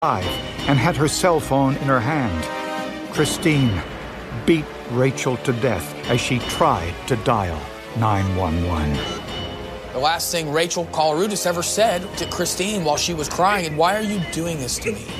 and had her cell phone in her hand. Christine beat Rachel to death as she tried to dial 911. The last thing Rachel Colarudis ever said to Christine while she was crying is, "Why are you doing this to me?"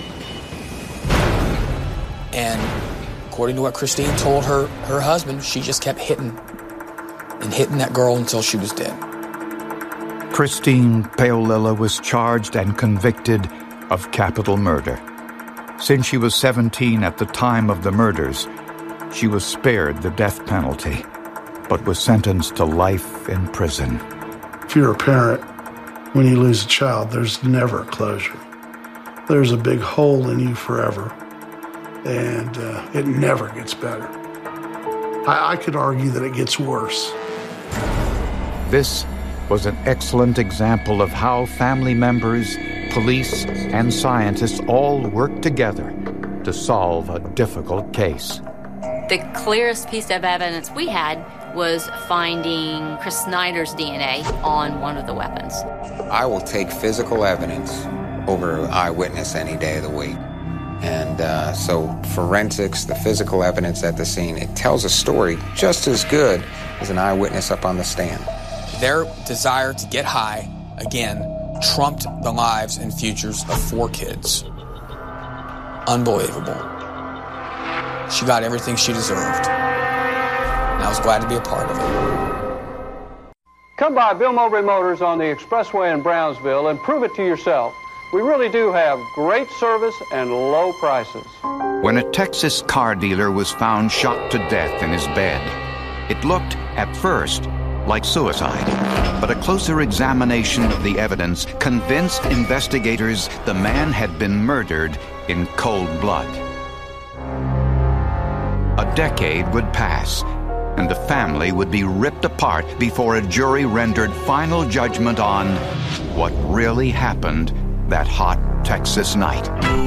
And according to what Christine told her husband, she just kept hitting that girl until she was dead. Christine Paolilla was charged and convicted of capital murder. Since she was 17 at the time of the murders, she was spared the death penalty, but was sentenced to life in prison. If you're a parent, when you lose a child, there's never closure. There's a big hole in you forever, and it never gets better. I could argue that it gets worse. This was an excellent example of how family members, police, and scientists all work together to solve a difficult case. The clearest piece of evidence we had was finding Chris Snyder's DNA on one of the weapons. I will take physical evidence over eyewitness any day of the week. And so forensics, the physical evidence at the scene, it tells a story just as good as an eyewitness up on the stand. Their desire to get high, again, trumped the lives and futures of 4 kids. Unbelievable. She got everything she deserved. And I was glad to be a part of it. Come by Bill Mowbray Motors on the Expressway in Brownsville and prove it to yourself. We really do have great service and low prices. When a Texas car dealer was found shot to death in his bed, it looked, at first, like suicide. But a closer examination of the evidence convinced investigators the man had been murdered in cold blood. A decade would pass, and the family would be ripped apart before a jury rendered final judgment on what really happened that hot Texas night.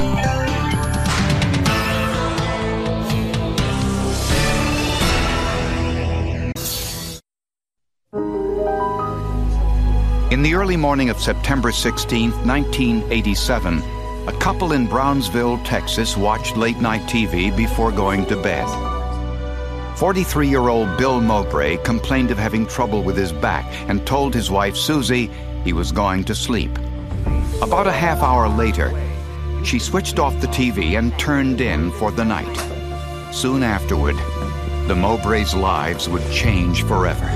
In the early morning of September 16, 1987, a couple in Brownsville, Texas, watched late-night TV before going to bed. 43-year-old Bill Mowbray complained of having trouble with his back and told his wife, Susie, he was going to sleep. About a half hour later, she switched off the TV and turned in for the night. Soon afterward, the Mowbrays' lives would change forever.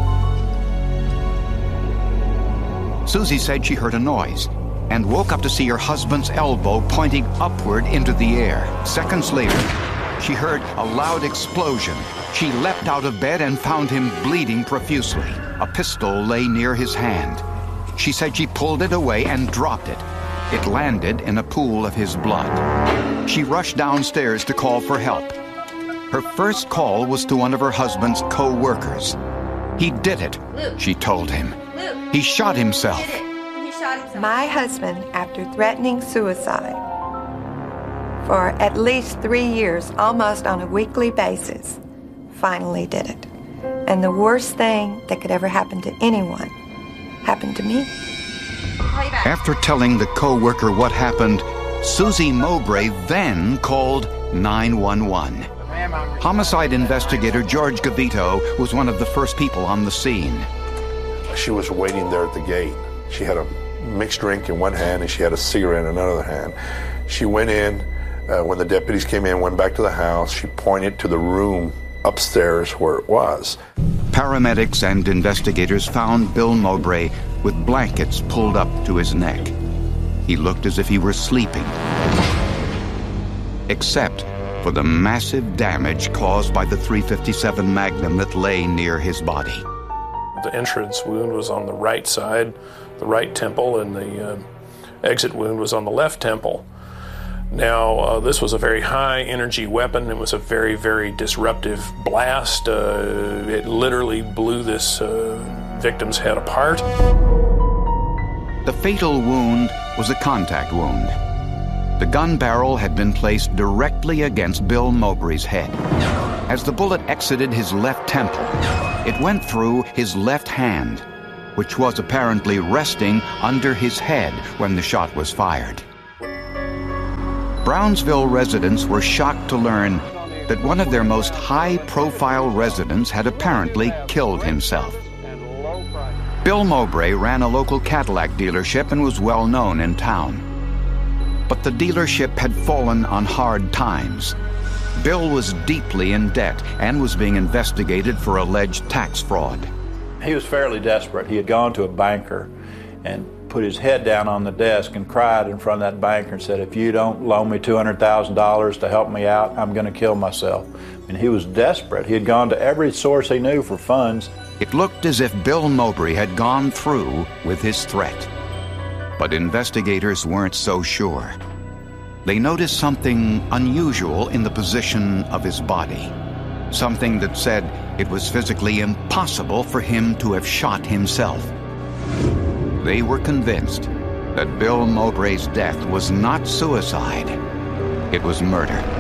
Susie said she heard a noise and woke up to see her husband's elbow pointing upward into the air. Seconds later, she heard a loud explosion. She leapt out of bed and found him bleeding profusely. A pistol lay near his hand. She said she pulled it away and dropped it. It landed in a pool of his blood. She rushed downstairs to call for help. Her first call was to one of her husband's co-workers. He did it, she told him. He shot himself. My husband, after threatening suicide for at least 3 years, almost on a weekly basis, finally did it. And the worst thing that could ever happen to anyone happened to me. After telling the co-worker what happened, Susie Mowbray then called 911. Homicide investigator George Gavito was one of the first people on the scene. She was waiting there at the gate. She had a mixed drink in one hand and she had a cigarette in another hand. She went in. When the deputies came in, went back to the house. She pointed to the room upstairs where it was. Paramedics and investigators found Bill Mowbray with blankets pulled up to his neck. He looked as if he were sleeping, except for the massive damage caused by the .357 Magnum that lay near his body. The entrance wound was on the right side, the right temple, and the exit wound was on the left temple. Now, this was a very high-energy weapon. It was a very, very disruptive blast. It literally blew this victim's head apart. The fatal wound was a contact wound. The gun barrel had been placed directly against Bill Mowbray's head. As the bullet exited his left temple, it went through his left hand, which was apparently resting under his head when the shot was fired. Brownsville residents were shocked to learn that one of their most high-profile residents had apparently killed himself. Bill Mowbray ran a local Cadillac dealership and was well known in town. But the dealership had fallen on hard times. Bill was deeply in debt and was being investigated for alleged tax fraud. He was fairly desperate. He had gone to a banker and put his head down on the desk and cried in front of that banker and said, "If you don't loan me $200,000 to help me out, I'm going to kill myself." And he was desperate. He had gone to every source he knew for funds. It looked as if Bill Mowbray had gone through with his threat. But investigators weren't so sure. They noticed something unusual in the position of his body. Something that said it was physically impossible for him to have shot himself. They were convinced that Bill Mowbray's death was not suicide, it was murder.